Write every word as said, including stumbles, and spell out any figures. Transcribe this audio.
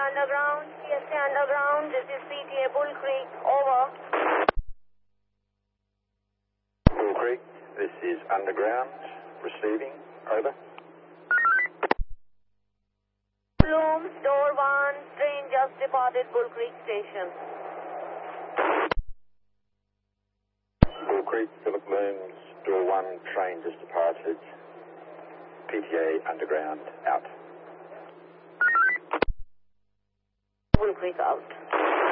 Underground, T S A Underground, this is P T A Bull Creek, over. Bull Creek, this is Underground, receiving, over. Bloom, door one, train just departed Bull Creek Station. Bull Creek, Phillip Looms, door one, train just departed, P T A Underground, out. Bull Creek out.